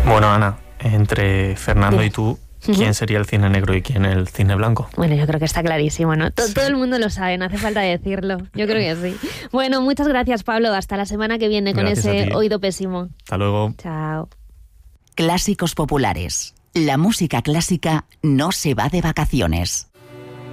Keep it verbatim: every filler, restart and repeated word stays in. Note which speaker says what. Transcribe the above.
Speaker 1: Bueno, Ana, entre Fernando y tú, ¿quién sería el cine negro y quién el cine blanco?
Speaker 2: Bueno, yo creo que está clarísimo, ¿no? Todo,
Speaker 1: Sí.
Speaker 2: todo el mundo lo sabe, no hace falta decirlo. Yo creo que sí. Bueno, muchas gracias, Pablo. Hasta la semana que viene con
Speaker 1: Gracias a
Speaker 2: ese
Speaker 1: ti.
Speaker 2: oído pésimo.
Speaker 1: Hasta luego.
Speaker 2: Chao.
Speaker 3: Clásicos populares. La música clásica no se va de vacaciones.